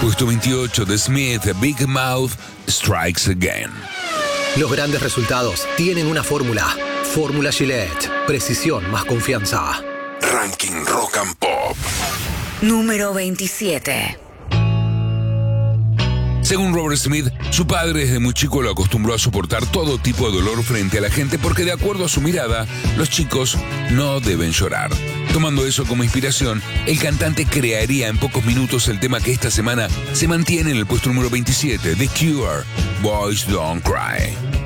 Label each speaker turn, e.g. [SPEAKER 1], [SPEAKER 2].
[SPEAKER 1] Puesto 28, The Smith, Big Mouth, Strikes Again.
[SPEAKER 2] Los grandes resultados tienen una fórmula. Fórmula Gillette. Precisión más confianza.
[SPEAKER 3] Ranking Rock and Pop.
[SPEAKER 4] Número 27.
[SPEAKER 1] Según Robert Smith, su padre desde muy chico lo acostumbró a soportar todo tipo de dolor frente a la gente porque, de acuerdo a su mirada, los chicos no deben llorar. Tomando eso como inspiración, el cantante crearía en pocos minutos el tema que esta semana se mantiene en el puesto número 27, The Cure, Boys Don't Cry.